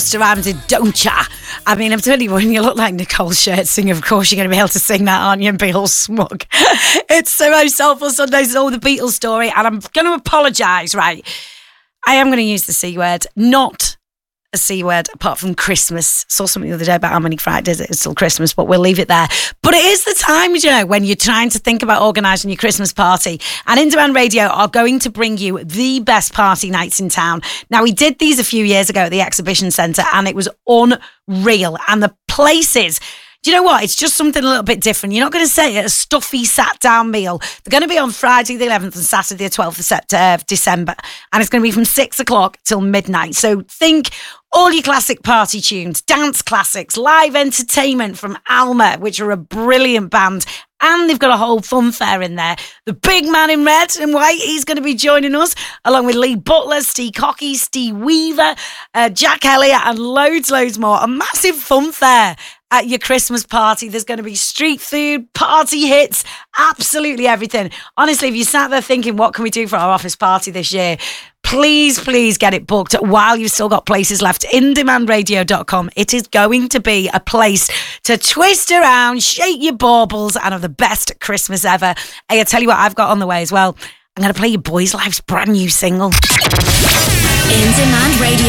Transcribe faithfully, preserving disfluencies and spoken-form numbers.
Rhymes with Don't Ya. I mean, I'm telling you, when you look like Nicole Scherzinger, of course you're going to be able to sing that, aren't you, and be all smug. It's the most soulful Sundays, all the Beatles story, and I'm going to apologise, right? I am going to use the C word, not a C word apart from Christmas. Saw something the other day about how many Fridays it is till Christmas, but we'll leave it there. But it is the time, you know, when you're trying to think about organising your Christmas party. And In Demand Radio are going to bring you the best party nights in town. Now, we did these a few years ago at the Exhibition Centre and it was unreal. And the places... Do you know what? It's just something a little bit different. You're not going to say a stuffy sat-down meal. They're going to be on Friday the eleventh and Saturday the twelfth of December. And it's going to be from six o'clock till midnight. So think all your classic party tunes, dance classics, live entertainment from Alma, which are a brilliant band. And they've got a whole fun fair in there. The big man in red and white, he's going to be joining us, along with Lee Butler, Steve Cocky, Steve Weaver, uh, Jack Elliott, and loads, loads more. A massive fun fair at your Christmas party. There's going to be street food, party hits, absolutely everything. Honestly, if you sat there thinking, what can we do for our office party this year? Please, please get it booked while you've still got places left. in demand radio dot com. It is going to be a place to twist around, shake your baubles, and have the best Christmas ever. Hey, I tell you what I've got on the way as well. I'm going to play you Boys Life's brand new single. In Demand Radio.